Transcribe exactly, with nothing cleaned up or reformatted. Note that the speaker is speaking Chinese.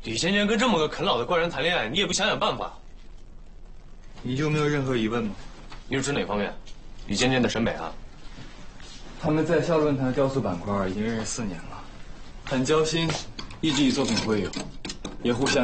李尖尖跟这么个啃老的怪人谈恋爱，你也不想想办法？ 你就没有任何疑问吗？ 你是指哪方面？李尖尖的审美啊？ 他们在校论坛雕塑板块已经认识四年了，很交心，一直以作品会友，也互相。